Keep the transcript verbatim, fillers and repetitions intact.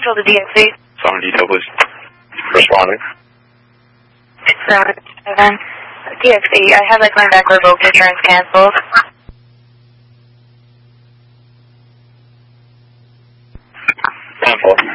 Control to D X C. Song detail, please. Responding. seven seven. D X C, I have that going back revoked, insurance canceled. Cancel.